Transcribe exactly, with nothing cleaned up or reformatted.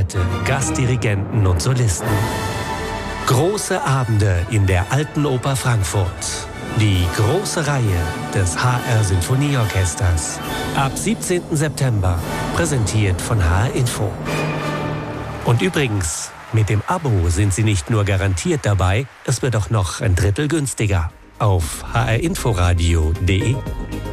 Konzerte, Gastdirigenten und Solisten. Große Abende in der Alten Oper Frankfurt. Die große Reihe des H R Sinfonieorchesters. Ab siebzehnten September, präsentiert von H R Info. Und übrigens, mit dem Abo sind Sie nicht nur garantiert dabei, es wird auch noch ein Drittel günstiger. Auf h r inforadio punkt de.